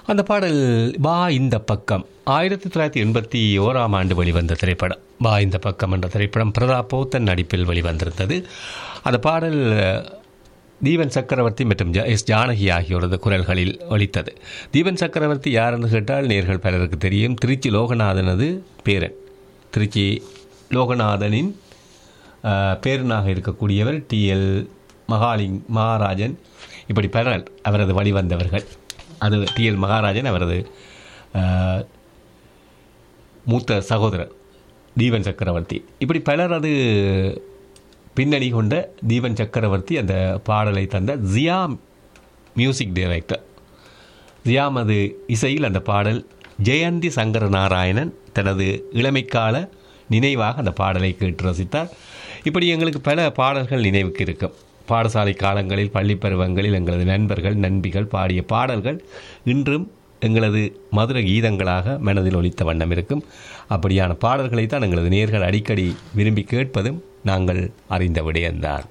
அந்த பாடல் வா இந்த பக்கம் 1981 வெளிவந்த திரைப்படம். வா இந்த பக்கம் என்ற திரைப்படம் பிரதாப் போத்தன் நடிப்பில் வெளிவந்திருந்தது. அந்த பாடல் தீபன் சக்கரவர்த்தி மற்றும் எஸ் ஜானகி ஆகியோரது குரல்களில் ஒலித்தது. தீபன் சக்கரவர்த்தி யாரென்று கேட்டால் நேர்கள் பலருக்கு தெரியும். திருச்சி லோகநாதனது பேரன். திருச்சி லோகநாதனின் பேரனாக இருக்கக்கூடியவர் TL மகாராஜன். இப்படி பலர் அவரது வழிவந்தவர்கள். அது TL மகாராஜன் அவரது மூத்த சகோதரர் தீபன் சக்கரவர்த்தி. இப்படி பலர் அது பின்னணி கொண்ட தீபன் சக்கரவர்த்தி அந்த பாடலை தந்த ஜியா மியூசிக் டைரக்டர். ஜியாமது இசையில் அந்த பாடல் ஜெயந்தி சங்கர நாராயணன் தனது இளமைக்கால நினைவாக அந்த பாடலை கேட்டு ரசித்தார். இப்படி எங்களுக்கு பல பாடல்கள் நினைவுக்கு இருக்கும். பாடசாலை காலங்களில் பள்ளி பருவங்களில் எங்களது நண்பர்கள் நண்பிகள் பாடிய பாடல்கள் இன்றும் எங்களது மதுர கீதங்களாக மனதில் ஒலித்த வண்ணம் இருக்கும். அப்படியான பாடல்களை தான் எங்களது நேயர்கள் அடிக்கடி விரும்பி கேட்பதும் நாங்கள் அறிந்த விடயம்தான்.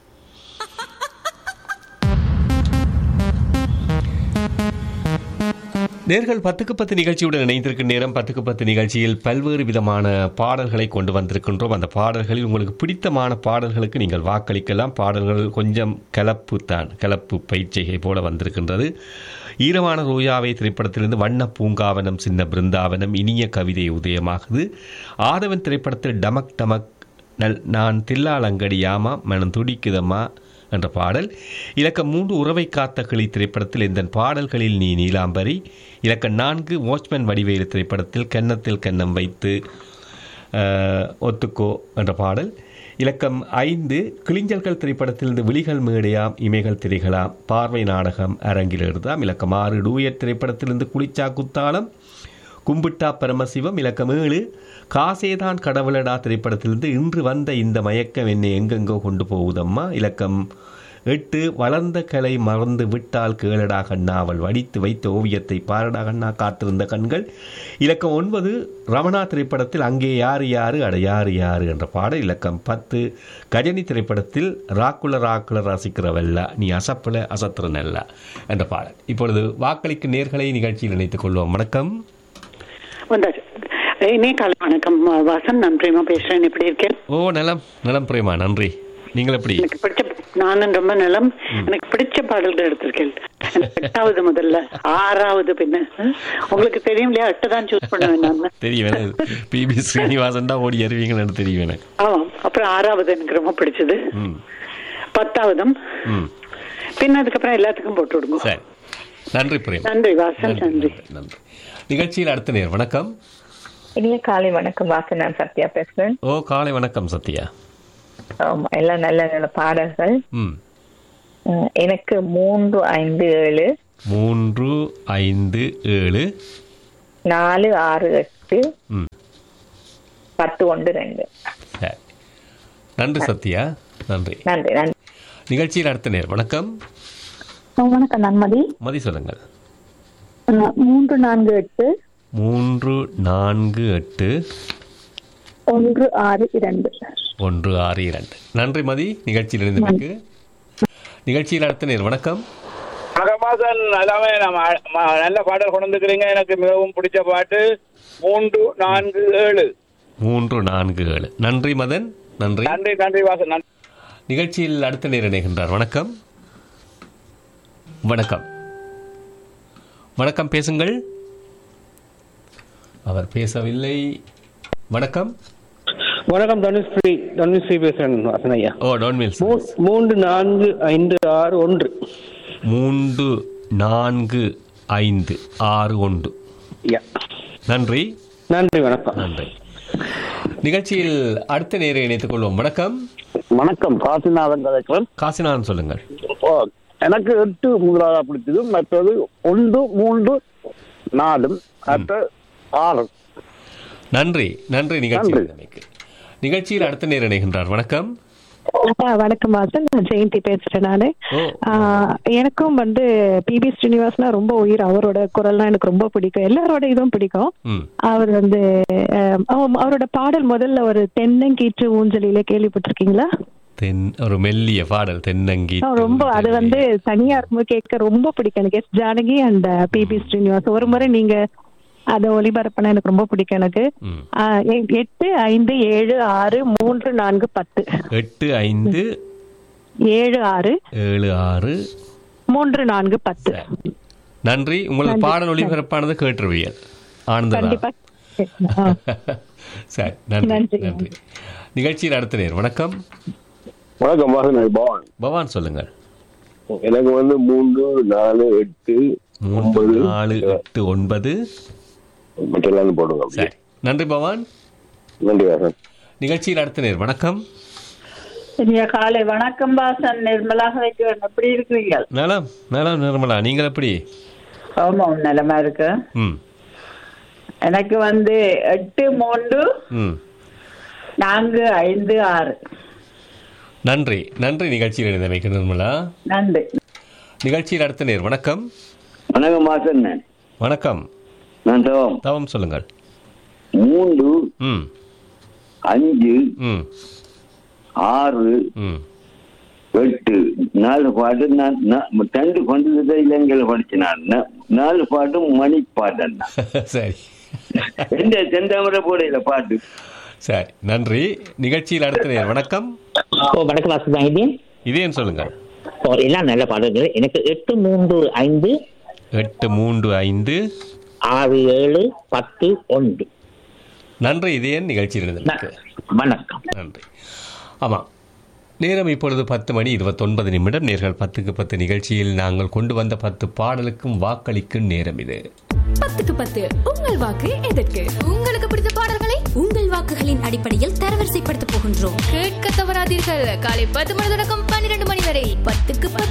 நேர்கள் 10க்கு 10 நிகழ்ச்சியுடன் இணைந்திருக்கும் நேரம். 10க்கு 10 நிகழ்ச்சியில் பல்வேறு விதமான பாடல்களை கொண்டு வந்திருக்கின்றோம். அந்த பாடல்களில் உங்களுக்கு பிடித்தமான பாடல்களுக்கு நீங்கள் வாக்களிக்கலாம். பாடல்கள் கொஞ்சம் கலப்பு பயிற்சிகை போல வந்திருக்கின்றது. ஈரமான ரோயாவை திரைப்படத்திலிருந்து வண்ண பூங்காவனம் சின்ன பிருந்தாவனம் இனிய கவிதை உதயமாகுது. ஆதவன் திரைப்படத்தில் டமக் டமக் நான் தில்லாலங்கடியாமா மனம் துடிக்குதம்மா என்ற பாடல். இலக்கம் 3 உறவை காத்த கிளி திரைப்படத்தில் இந்த பாடல்களில் நீ நீலாம்பரி. இலக்கம் 4 வாட்ச்மேன் வடிவேலு திரைப்படத்தில் கன்னத்தில் கன்னம் வைத்து ஒத்துக்கோ என்ற பாடல். இலக்கம் 5 கிளிஞ்சல்கள் திரைப்படத்திலிருந்து விழிகள் மேடையாம் இமைகள் திரைகளாம் பார்வை நாடகம் அரங்கில் எழுதாம். இலக்கம் 6 டூயட் திரைப்படத்திலிருந்து குளிச்சா குத்தாலம் கும்பிட்டா பரமசிவம். இலக்கம் 7 காசேதான் கடவுளடா திரைப்படத்திலிருந்து இன்று வந்த இந்த மயக்கம் என்னை எங்கெங்கோ கொண்டு போகுதம்மா. இலக்கம் 8 வளர்ந்த கலை மறந்து விட்டால் கேளடா கண்ணா அவள் வடித்து வைத்த ஓவியத்தை பாரடா கண்ணா காத்திருந்த கண்கள். இலக்கம் 9 ரமணா திரைப்படத்தில் அங்கே யாரு யாரு அட யாரு யாரு என்ற பாடல். இலக்கம் 10 கஜனி திரைப்படத்தில் ராக்குல ரசிக்கிறவல்ல நீ அசப்பல அசத்திரனல்ல என்ற பாடல். இப்பொழுது வாக்களிக்கு நேர்களை நிகழ்ச்சியில் இணைத்துக் கொள்வோம். வணக்கம். வணக்கம் வாசன், நான் பிரேமா பேசுறேன். எப்படி இருக்கேன்? ஓ நலம் பிரேமா, நன்றி. நீங்கள் எப்படி? எனக்கு பிடிச்ச நானும் ரொம்ப நலம். எனக்கு பிடிச்ச பாடல்கள் எடுத்திருக்கேன். 8வது முதல்ல 6வது பின்ன உங்களுக்கு தெரியும் இல்லையா? 8 தான் சூஸ் பண்ணுவேன் நான். தெரியும், PB ஸ்ரீனிவாசன் தான் ஓடி அறிவீங்கன்னு தெரியும். ஆமாம். அப்புறம் 6வது எனக்கு ரொம்ப பிடிச்சது. 10வதும் பின்ன அதுக்கப்புறம் எல்லாத்துக்கும் போட்டு விடுங்க. சரி, நன்றி பிரேமா. நன்றி வாசன், நன்றி. நிகழ்ச்சியில் அடுத்த நேர். வணக்கம். இனிய காலை வணக்கம் வாசன், நான் சத்யா பேசுறேன். ஓ காலை வணக்கம் சத்யா. ஆமா, எல்லாம் நல்ல நல்ல பாடல்கள். எனக்கு 3, 5, 7 3, 5, 7 4, 6, 8 10, 1, 2. சரி, நன்றி சத்யா, நன்றி. நன்றி நன்றி. நிகழ்ச்சியில் அடுத்த நேர். வணக்கம். வணக்கம், நான் மதி சொல்லுங்கள். 3, 4, 8 3, 4, 8 1, 6, 2 1, 6, 2. நன்றி மதி, நிகழ்ச்சியில் இணைந்ததற்கு. நிகழ்ச்சியில் அடுத்த நேர். வணக்கம். வணக்கம். எல்லாமே நல்ல பாடல் கொண்டு வந்துக்கிறீங்க. எனக்கு மிகவும் பிடிச்ச பாட்டு 3, 4, 7 3, 4, 7. நன்றி மதன், நன்றி. நன்றி வாசன். நிகழ்ச்சியில் அடுத்த நேர் இணைகின்றார். வணக்கம். வணக்கம் வணக்கம், பேசுங்கள். அவர் பேசவில்லை. வணக்கம். வணக்கம், தனுஸ்ரீ பேசுறேன் வாசன் ஐயா. ஓ டோன்மில்ஸ். 3, 4, 5, 6, 1 3, 4, 5, 6, 1. நன்றி. வணக்கம். நன்றி. நிகழ்ச்சியில் அடுத்த நேரை இணைத்துக் கொள்வோம். வணக்கம். வணக்கம், காசிநாதன் கதைக்கிறேன். காசிநாதன் சொல்லுங்கள். எனக்கு 8 முதலாவதா பிடிச்சது, மற்றது 1, 3, 4 மற்ற 6. நன்றி. நிகழ்ச்சியில் அடுத்த நேரம் இணைகின்றார். வணக்கம். வணக்கம் வாசன், நான் ஜெயந்தி பேசுறேன். நானு எனக்கும் PB ஸ்ரீனிவாசனா ரொம்ப உயிர். அவரோட குரல்லாம் எனக்கு ரொம்ப பிடிக்கும். எல்லாரோட இதுவும் பிடிக்கும். அவர் அவரோட பாடல் முதல்ல ஒரு தென்னங்கீற்று ஊஞ்சலில கேள்விப்பட்டிருக்கீங்களா? ஒரு மெல்லிய பாடல் தென்னங்கி. ரொம்ப அது வந்து தனியா இருக்கும்போது கேட்க ரொம்ப பிடிக்கும் எனக்கு. S Janaki and BP Srinivas. ஒரு முறை நீங்க அதை ஒளிபரப்பினா எனக்கு ரொம்ப பிடிக்கும் எனக்கு. 85763410 8576763410. நன்றி. உங்களுக்கு பாடல் ஒளிபரப்பானது கேட்டுருவியல் ஆனந்தா. சரி, நன்றி நன்றி. நிகழ்ச்சியில் அடுத்த நேர். வணக்கம். வணக்கம் பவான். பவான் சொல்லுங்கள். எனக்கு வந்து 3 4 8 9 மற்றெல்லாம் போடுங்க. சரி, நன்றி பவான். நன்றி வாசன். நிகழ்ச்சியில் அடுத்த நேர். வணக்கம். காலை வணக்கம் வாசன். நிர்மலாக வைக்கிறேன். எப்படி இருக்கிறீங்க? நலம் நலம் நிர்மலா, நீங்கள் எப்படி? ஆமா, நலமா இருக்கு. எனக்கு வந்து 834556. நன்றி நன்றி. நிகழ்ச்சியில் இணைந்தமைக்கு நிர்மலா நன்றி. நிகழ்ச்சியில் அடுத்த நேர். வணக்கம். வணக்கம் வாசன். வணக்கம். நான் தவம் சொல்லுங்கள். 3 5 6 8 4 பாட்டு. நான் 2 கொண்டு இலங்கையில படிச்சேன். 4 பாட்டும் மணி பாட்டு. சரி, செந்தாமரை போடையில பாட்டு. சரி, நன்றி. நிகழ்ச்சியில் அடுத்த நேர். வணக்கம். வணக்கம் வாசுதான். இதேன்னு சொல்லுங்கள். எல்லாம் நல்ல பாடல்கள். எனக்கு 835 6710 நன்றி. இதே நிகழ்ச்சியில் இருந்தது. வணக்கம். நன்றி. ஆமாம், நேரம் இப்பொழுது 10:29. நேர்கள் 10க்கு 10 நிகழ்ச்சியில் நாங்கள் கொண்டு வந்த 10 பாடலுக்கும் வாக்களிக்கும் நேரம் இது. 10க்கு 10 உங்கள் வாக்கு எதற்கு? உங்களுக்கு பிடித்த பாடல்களை உங்கள் வாக்குகளின் அடிப்படையில் தரவரிசைப்படுத்த போகின்றோம். கேட்க தவறாதீர்கள். காலை 10 மணி தொடக்கம் 12 மணி வரை 10க்கு 10